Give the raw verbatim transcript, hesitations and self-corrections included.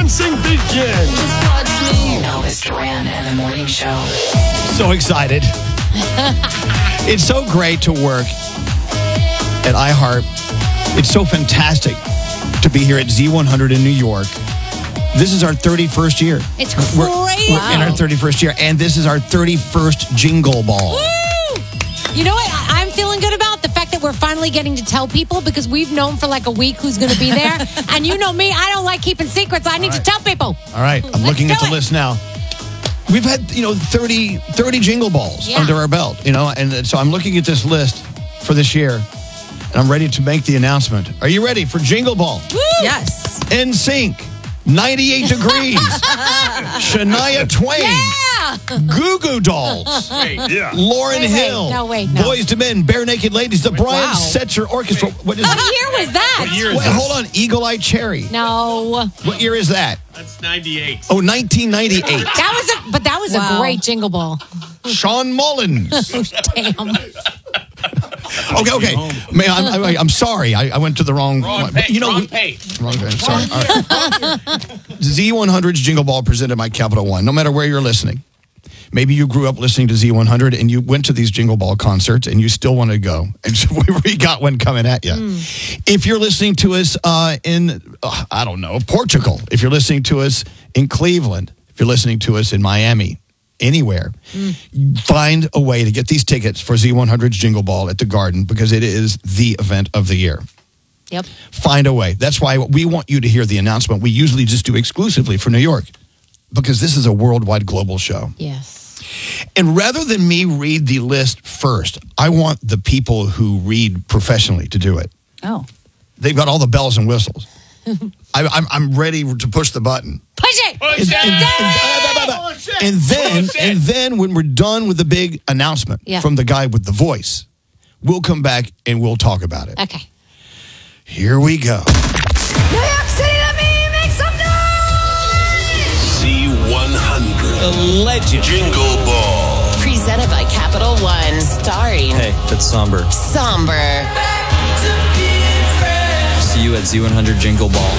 dancing begin. Just watch me. Elvis Duran and the Morning Show. So excited. It's so great to work at iHeart. It's so fantastic to be here at Z one hundred in New York. This is our thirty-first year. It's We're, crazy. we're in our thirty-first year, and this is our thirty-first Jingle Ball. Woo! You know what I- I'm feeling good about? The fact that we're finally getting to tell people, because we've known for like a week who's going to be there. And you know me, I don't like keeping secrets. I need right. to tell people. All right, I'm Let's looking do at the it. list now. We've had, you know, thirty, thirty Jingle Balls Yeah. under our belt, you know, and so I'm looking at this list for this year, and I'm ready to make the announcement. Are you ready for Jingle Ball? Woo! Yes. N Sync, ninety-eight degrees, Shania Twain, Yeah! Goo Goo Dolls, Yeah. Lauren Wait, wait, Hill, no, wait, no. Boys to Men, Bare Naked Ladies, the Brian wow. Setzer Orchestra. What is What it? year was that? What year is Wait, this? hold on, Eagle Eye Cherry. No. What year is that? That's ninety-eight. Oh, nineteen ninety-eight. That was a, but that was Wow. a great jingle ball. Sean Mullins. Damn. Okay, okay. Man, I'm, I'm, I'm sorry. I, I went to the wrong, Wrong one. page. But, you know, wrong we- page. Wrong page. Sorry. All right. Z one hundred's Jingle Ball presented by Capital One. No matter where you're listening. Maybe you grew up listening to Z one hundred and you went to these Jingle Ball concerts and you still want to go. And so we got one coming at you. Mm. If you're listening to us uh, in, uh, I don't know, Portugal, if you're listening to us in Cleveland, if you're listening to us in Miami, anywhere, mm. find a way to get these tickets for Z one hundred's Jingle Ball at the Garden because it is the event of the year. Yep. Find a way. That's why we want you to hear the announcement. We usually just do exclusively for New York because this is a worldwide global show. Yes. And rather than me read the list first, I want the people who read professionally to do it. Oh. They've got all the bells and whistles. I, I'm, I'm ready to push the button. Push it. Push And, it. and- and- Push it. and then, Push it. and then, when we're done with the big announcement Yeah. from the guy with the voice, we'll come back and we'll talk about it. Okay. Here we go. New York City, let me make some noise! Z one hundred. Legend. Jingle Ball. Presented by Capital One. Starring Hey, that's Somber. Somber. See you at Z one hundred Jingle Ball.